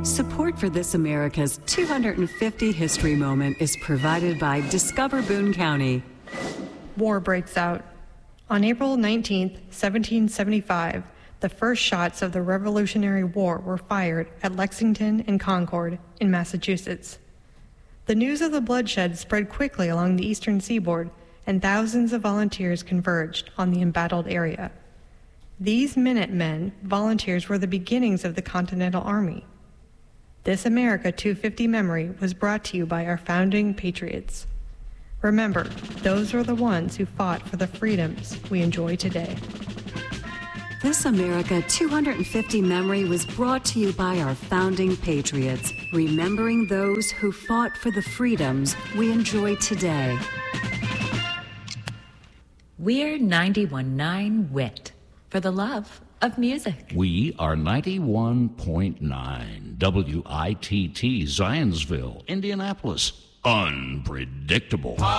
Support for This America's 250 History Moment is provided by Discover Boone County. War breaks out. On April 19, 1775, the first shots of the Revolutionary War were fired at Lexington and Concord in Massachusetts. The news of the bloodshed spread quickly along the eastern seaboard, and thousands of volunteers converged on the embattled area. These Minutemen volunteers were the beginnings of the Continental Army. This America 250 memory was brought to you by our founding patriots. Remember, those are the ones who fought for the freedoms we enjoy today. This America 250 memory was brought to you by our founding patriots, remembering those who fought for the freedoms we enjoy today. We're 91.9 WIT for the love of music. We are 91.9 WITT Zionsville, Indianapolis. Unpredictable.